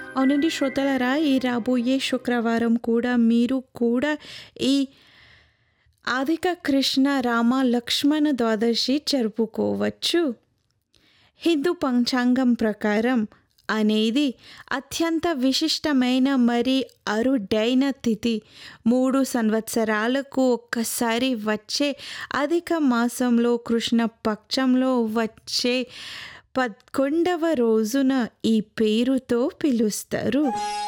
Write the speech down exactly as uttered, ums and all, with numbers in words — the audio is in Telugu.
అవునండి శ్రోతలారా, ఈ రాబోయే శుక్రవారం కూడా మీరు కూడా ఈ అధిక కృష్ణ రామ లక్ష్మణ ద్వాదశి జరుపుకోవచ్చు. హిందూ పంచాంగం ప్రకారం అనేది అత్యంత విశిష్టమైన మరి అరుదైన తిథి. మూడు సంవత్సరాలకు ఒక్కసారి వచ్చే అధిక మాసంలో కృష్ణ పక్షంలో వచ్చే పదకొండవ రోజున ఈ పేరుతో పిలుస్తారు.